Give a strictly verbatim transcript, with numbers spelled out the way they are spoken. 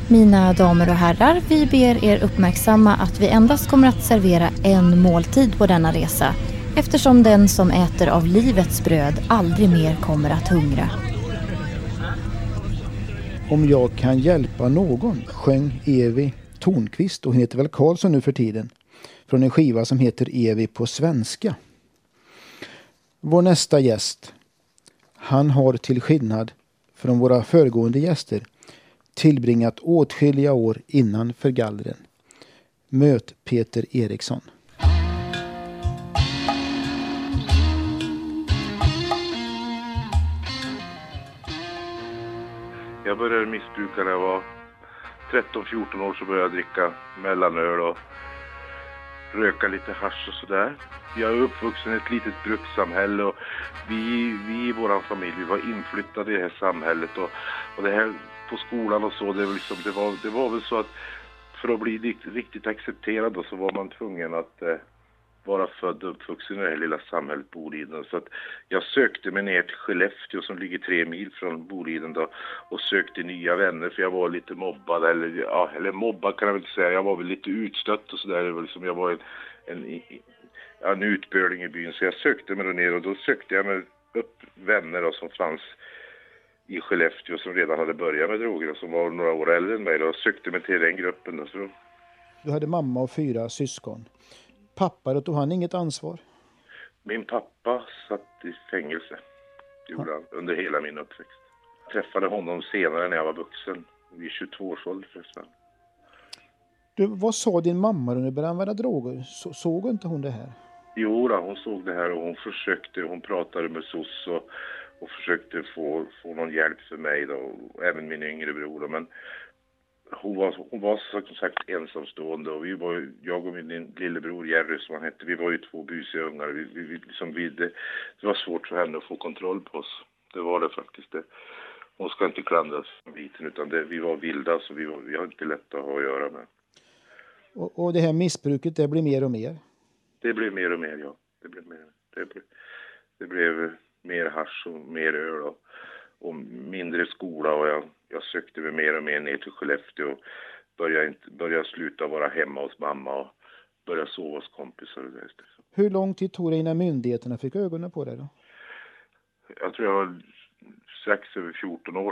Mina damer och herrar, vi ber er uppmärksamma att vi endast kommer att servera en måltid på denna resa, eftersom den som äter av livets bröd aldrig mer kommer att hungra. Om jag kan hjälpa någon, sjöng Evi Tornqvist, och hon heter väl Karlsson nu för tiden, från en skiva som heter Evi på svenska. Vår nästa gäst, han har till skillnad från våra föregående gäster tillbringat åtskilliga år innanför gallren. Möt Peter Eriksson. Jag började missbruka när jag var tretton fjorton år, så började jag dricka mellanöl och röka lite hasch och sådär. Jag är uppvuxen i ett litet brukssamhälle och vi, vi i våran familj, vi var inflyttade i det här samhället och, och det här på skolan och så, det var, liksom, det var, det var väl så att för att bli riktigt, riktigt accepterad då, så var man tvungen att eh, vara född och uppvuxen i det här lilla samhället Boliden. Så att jag sökte mig ner till Skellefteå som ligger tre mil från Boliden då, och sökte nya vänner för jag var lite mobbad, eller, ja, eller mobbad kan jag väl inte säga, jag var väl lite utstött och sådär, liksom, jag var en, en, en utbörling i byn, så jag sökte mig då ner och då sökte jag mig upp vänner då, som fanns i Skellefteå som redan hade börjat med droger och som var några år äldre än mig. Då sökte mig till den gruppen. Då, så. Du hade mamma och fyra syskon. Pappa, då tog han inget ansvar? Min pappa satt i fängelse. Gjorde han, under hela min uppväxt. Jag träffade honom senare när jag var vuxen. Vid tjugotvå års ålder förresten. Du, vad sa din mamma när du började använda droger? Så, såg inte hon det här? Jo då, hon såg det här och hon försökte. Hon pratade med S O S och och försökte få, få någon hjälp för mig då, och även min yngre bror då. Men hon var, hon var som sagt ensamstående och vi var, jag och min lillebror Jerry som han hette, vi var ju två busiga ungar. Vi, vi, vi, liksom, vi, det, det var svårt för henne att få kontroll på oss. Det var det faktiskt. Det. Hon ska inte klandras som biten, utan det, vi var vilda, så vi, var, vi har inte lätt att ha att göra med. Och, och det här missbruket, det blir mer och mer? Det blev mer och mer, ja. Det blev mer. Det blev, det blev mer hasch och mer öl och, och mindre skola, och jag, jag sökte mig mer och mer ner till Skellefteå och började, inte, började sluta vara hemma hos mamma och börja sova hos kompisar och det. Hur lång tid tog det innan myndigheterna fick ögonen på det då? Jag tror jag var strax över fjorton år.